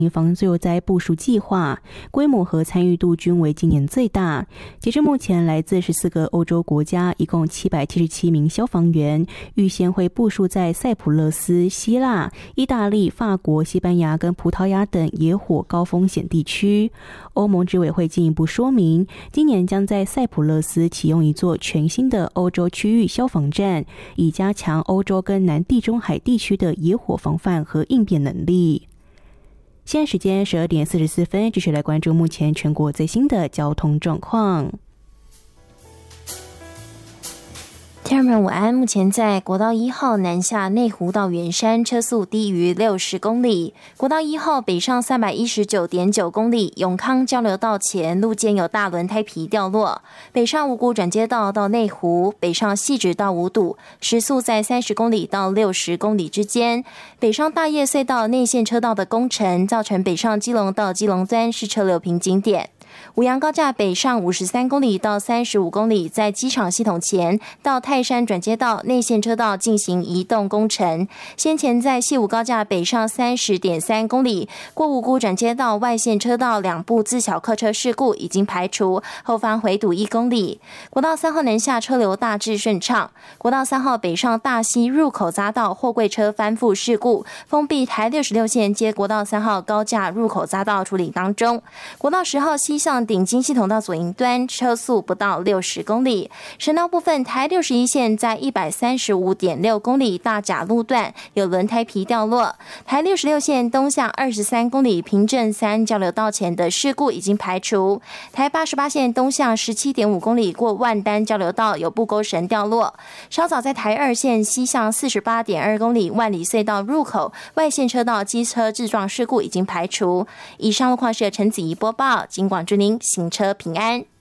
防最有灾部署计划，规模和参与度均为今年最大。截至目前，来自14个欧洲国家，一共777名消防员预先会部署在塞浦路斯、希腊、意大利、法国、西班牙跟葡萄牙等野火高风险地区。欧盟执委会进一步说明，今年将在塞浦路斯启用一座全新的欧洲区域消防站，以加强欧洲跟南地中海地区的野火防范和应变能力。现在时间12点44分，继续来关注目前全国最新的交通状况。 听众朋友午安，目前在国道1号南下内湖到圆山车速低于60公里，国道1号北上319.9公里，永康交流道前路肩有大轮胎皮掉落，北上五股转接道到内湖，北上汐止到五堵，时速在30公里到60公里之间，北上大业隧道内线车道的工程造成北上基隆到基隆端是车流瓶颈点。五杨高架北上53公里到35公里，在机场系统前到泰山转接道内线车道进行移动工程。先前在西武高架北上30.3公里，过五股转接道外线车道两部自小客车事故已经排除，后方回堵1公里。国道3号南下车流大致顺畅。国道3号北上大溪入口匝道货柜车翻覆事故，封闭台66线接国道3号高架入口匝道处理当中。国道10号西向顶金系统到左营端车速不到60公里，省道部分台61线在135.6公里大甲路段有轮胎皮掉落，台66线东向23公里平镇3交流道前的事故已经排除，台88线东向17.5公里过万丹交流道有布钩绳掉落，稍早在台2线西向48.2公里万里隧道入口外线车道机车自撞事故已经排除。以上路况是陈子怡播报，警广祝您行车平安。